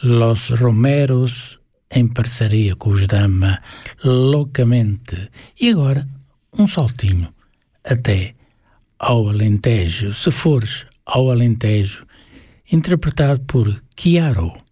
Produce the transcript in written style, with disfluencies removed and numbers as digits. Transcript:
Los Romeros em parceria com os Dama, Loucamente. E agora, um saltinho até ao Alentejo, se fores ao Alentejo, interpretado por Chiaro.